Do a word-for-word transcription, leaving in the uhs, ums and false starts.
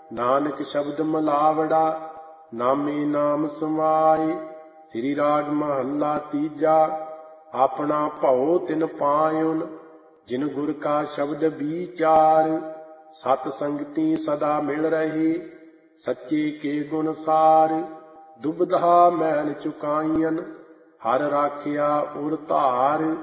ਨਾਨਕ ਸ਼ਬਦ ਮਲਾਵੜਾ ਨਾਮੇ ਨਾਮ ਸਮਾਏ। ਸ੍ਰੀ ਰਾਗ ਮਹੱਲਾ ਤੀਜਾ। ਆਪਣਾ ਭਉ ਤਿਨ ਪਾਇਉਨ ਜਿਨ ਗੁਰ ਕਾ ਸ਼ਬਦ ਵੀਚਾਰ। ਸਤ ਸੰਗਤੀ ਸਦਾ ਮਿਲ ਰਹੇ ਸੱਚੇ ਕੇ ਗੁਣ ਸਾਰ। ਦੁਬਿਧਾ ਮੈਲ ਚੁਕਾਈਅਨ ਹਰ ਰਾਖਿਆ ਉਰ ਧਾਰ।